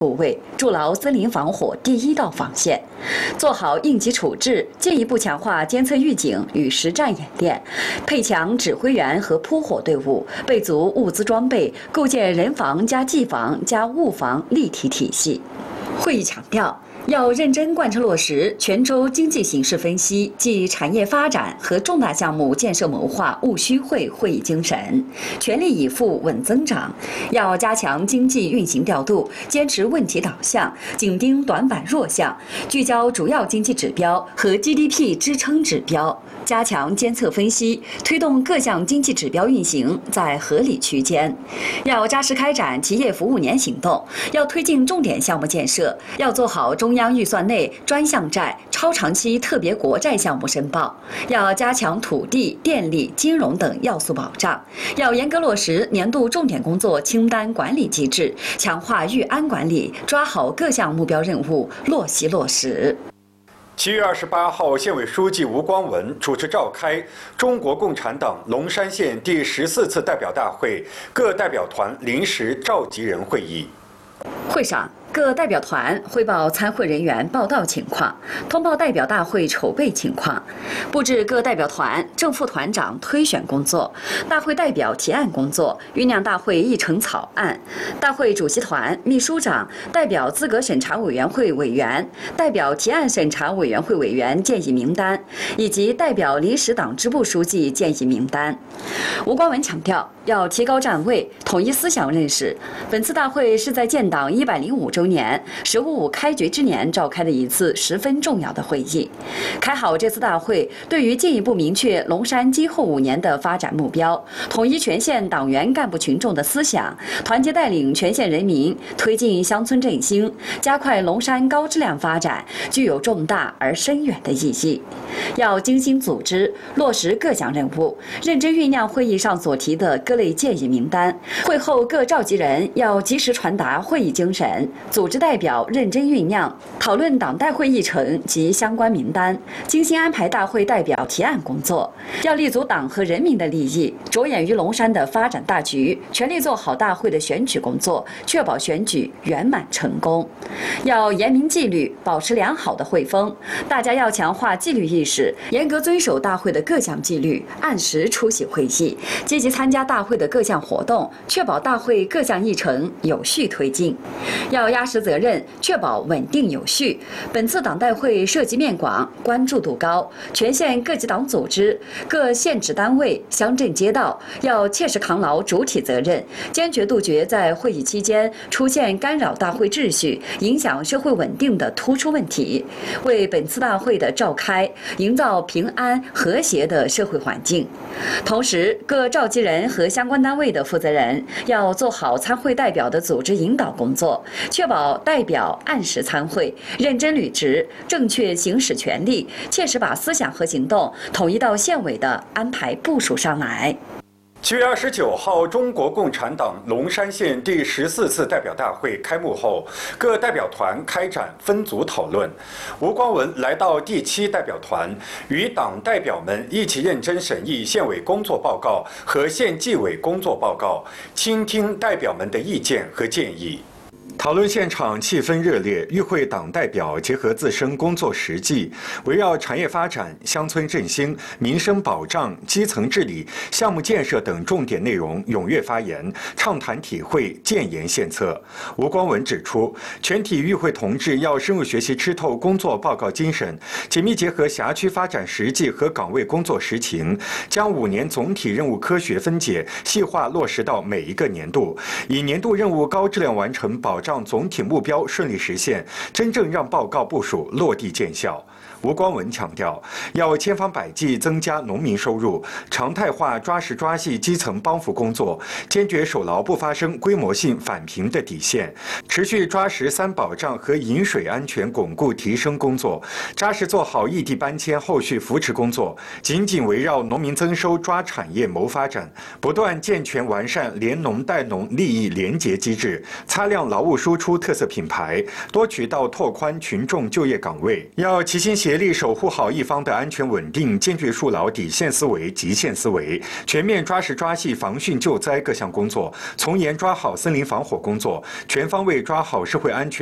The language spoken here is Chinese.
部位，筑牢森林防火第一道防线，做好应急处置，进一步强化监测预警与实战演练，配强指挥员和扑火队伍，备足物资装备，构建人防加技防加物防立体体系。会议强调，要认真贯彻落实全周经济形势分析及产业发展和重大项目建设谋划务虚会会议精神，全力以赴稳增长。要加强经济运行调度，坚持问题导向，紧盯短板弱项，聚焦主要经济指标和 GDP 支撑指标，加强监测分析，推动各项经济指标运行在合理区间。要扎实开展企业服务年行动，要推进重点项目建设，要做好中央预算内专项债、超长期特别国债项目申报，要加强土地、电力、金融等要素保障，要严格落实年度重点工作清单管理机制，强化预安管理，抓好各项目标任务，落细落实。 7月28号，县委书记吴光文主持召开中国共产党龙山县第14次代表大会各代表团临时召集人会议。 会上，各代表团汇报参会人员报到情况，通报代表大会筹备情况，布置各代表团正副团长推选工作、大会代表提案工作，酝酿大会议程草案、大会主席团、秘书长、代表资格审查委员会委员、代表提案审查委员会委员建议名单，以及代表临时党支部书记建议名单。吴光文强调，要提高站位，统一思想认识。本次大会是在建党105周年“15.5”开局之年召开的一次十分重要的会议。开好这次大会，对于进一步明确龙山今后5年的发展目标，统一全县党员干部群众的思想，团结带领全县人民推进乡村振兴，加快龙山高质量发展，具有重大而深远的意义。要精心组织，落实各项任务，认真酝酿会议上所提的各类建议名单。会后各召集人要及时传达会议精神，组织代表认真酝酿讨论党代会议程及相关名单，精心安排大会代表提案工作。要立足党和人民的利益，着眼于龙山的发展大局，全力做好大会的选举工作，确保选举圆满成功。要严明纪律，保持良好的会风。大家要强化纪律意识，严格遵守大会的各项纪律，按时出席会议，积极参加大会的各项活动，确保大会各项议程有序推进。要压实责任，确保稳定有序。本次党代会涉及面广，关注度高，全县各级党组织、各县直单位、乡镇街道要切实扛牢主体责任，坚决杜绝在会议期间出现干扰大会秩序、影响社会稳定的突出问题，为本次大会的召开营造平安和谐的社会环境。同时，各召集人和相关单位的负责人要做好参会代表的组织引导工作，确保代表按时参会，认真履职，正确行使权利，切实把思想和行动统一到县委的安排部署上来。 7月29号，中国共产党龙山县第14次代表大会开幕后，各代表团开展分组讨论。吴光文来到第7代表团，与党代表们一起认真审议县委工作报告和县纪委工作报告，倾听代表们的意见和建议。讨论现场气氛热烈，与会党代表结合自身工作实际，围绕产业发展、乡村振兴、民生保障、基层治理、项目建设等重点内容踊跃发言，畅谈体会，建言献策。吴光文指出，全体与会同志要深入学习吃透工作报告精神，紧密结合辖区发展实际和岗位工作实情，将5年总体任务科学分解、细化落实到每一个年度，以年度任务高质量完成，保障总体目标顺利实现，真正让报告部署落地见效。吴光文强调，要千方百计增加农民收入，常态化抓实抓细基层帮扶工作，坚决守牢不发生规模性返贫的底线，持续抓实3保障和饮水安全巩固提升工作，扎实做好异地搬迁后续扶持工作，紧紧围绕农民增收抓产业谋发展，不断健全完善联农带农利益联结机制，擦亮劳务输出特色品牌，多渠道拓宽群众就业岗位，要齐心协力守护好一方的安全稳定，坚决树牢底线思维、极限思维，全面抓实抓细防汛救灾各项工作，从严抓好森林防火工作，全方位抓好社会安全。